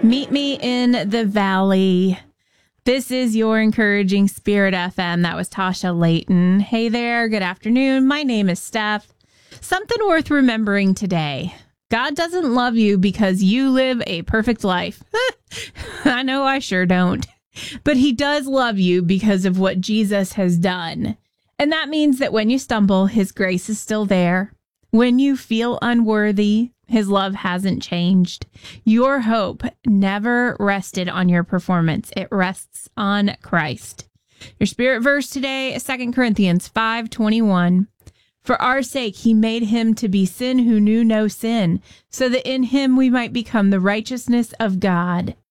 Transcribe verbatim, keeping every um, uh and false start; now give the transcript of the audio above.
Meet me in the valley. This is your Encouraging Spirit F M. That was Tasha Layton. Hey there. Good afternoon. My name is Steph. Something worth remembering today. God doesn't love you because you live a perfect life. I know I sure don't. But he does love you because of what Jesus has done. And that means that when you stumble, his grace is still there. When you feel unworthy, his love hasn't changed. Your hope never rested on your performance. It rests on Christ. Your spirit verse today is Second Corinthians five twenty-one. For our sake, he made him to be sin who knew no sin, so that in him we might become the righteousness of God.